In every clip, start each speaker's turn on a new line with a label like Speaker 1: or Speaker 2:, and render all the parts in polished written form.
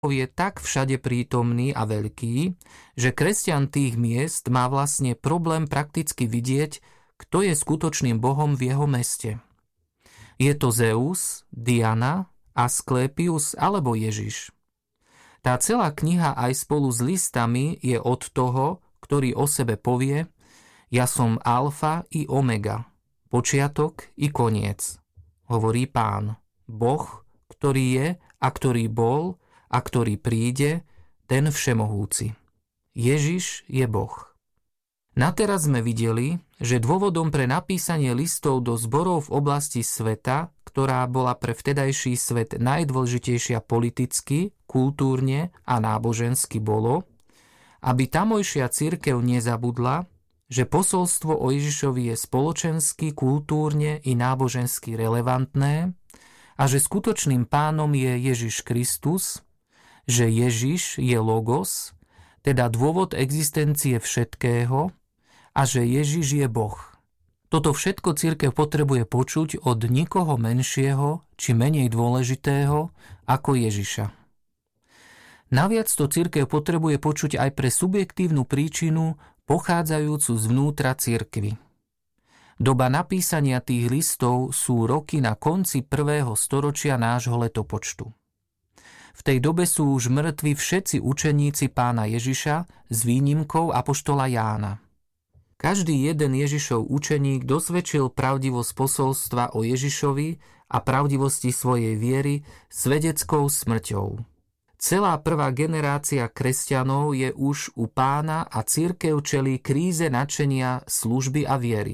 Speaker 1: je tak všade prítomný a veľký, že kresťan tých miest má vlastne problém prakticky vidieť, kto je skutočným bohom v jeho meste. Je to Zeus, Diana, Asklepius alebo Ježiš. Tá celá kniha aj spolu s listami je od toho, ktorý o sebe povie: ja som alfa i omega, počiatok i koniec, hovorí Pán, Boh, ktorý je a ktorý bol a ktorý príde, ten všemohúci. Ježiš je Boh. Na teraz sme videli, že dôvodom pre napísanie listov do zborov v oblasti sveta, ktorá bola pre vtedajší svet najdôležitejšia politicky, kultúrne a nábožensky, bolo, aby tamojšia cirkev nezabudla, že posolstvo o Ježišovi je spoločensky, kultúrne i nábožensky relevantné a že skutočným pánom je Ježiš Kristus, že Ježiš je Logos, teda dôvod existencie všetkého, a že Ježiš je Boh. Toto všetko cirkev potrebuje počuť od nikoho menšieho či menej dôležitého ako Ježiša. Naviac to cirkev potrebuje počuť aj pre subjektívnu príčinu pochádzajúcu zvnútra cirkvi. Doba napísania tých listov sú roky na konci 1. storočia nášho letopočtu. V tej dobe sú už mŕtvi všetci učeníci Pána Ježiša s výnimkou apoštola Jána. Každý jeden Ježišov učeník dosvedčil pravdivosť posolstva o Ježišovi a pravdivosti svojej viery svedeckou smrťou. Celá prvá generácia kresťanov je už u Pána a cirkev čelí kríze nadšenia, služby a viery.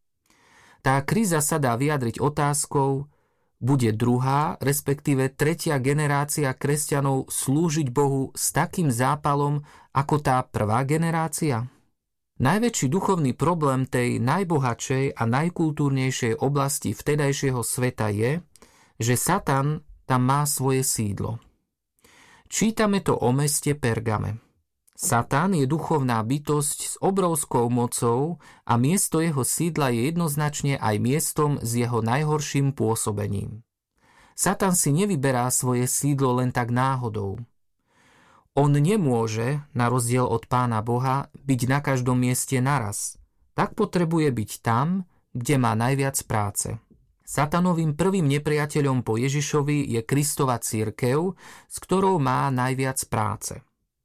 Speaker 1: Tá kríza sa dá vyjadriť otázkou: bude druhá, respektíve tretia generácia kresťanov slúžiť Bohu s takým zápalom ako tá prvá generácia? Najväčší duchovný problém tej najbohatšej a najkultúrnejšej oblasti vtedajšieho sveta je, že Satan tam má svoje sídlo. Čítame to o meste Pergame. Satan je duchovná bytosť s obrovskou mocou a miesto jeho sídla je jednoznačne aj miestom s jeho najhorším pôsobením. Satan si nevyberá svoje sídlo len tak náhodou. On nemôže, na rozdiel od Pána Boha, byť na každom mieste naraz. Tak potrebuje byť tam, kde má najviac práce. Satanovým prvým nepriateľom po Ježišovi je Kristova cirkev, s ktorou má najviac práce.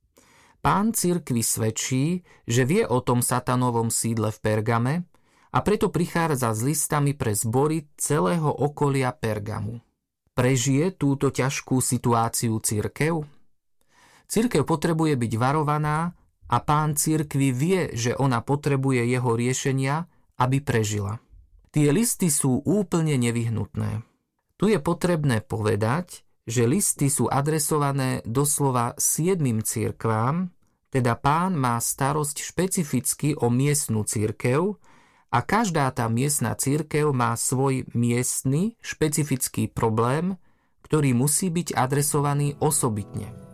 Speaker 1: Pán cirkvi svedčí, že vie o tom satanovom sídle v Pergame a preto prichádza s listami pre zbory celého okolia Pergamu. Prežije túto ťažkú situáciu cirkev? Cirkev potrebuje byť varovaná a Pán cirkvi vie, že ona potrebuje jeho riešenia, aby prežila. Tie listy sú úplne nevyhnutné. Tu je potrebné povedať, že listy sú adresované doslova 7 cirkvám, teda Pán má starosť špecificky o miestnu cirkev a každá tá miestna cirkev má svoj miestny špecifický problém, ktorý musí byť adresovaný osobitne.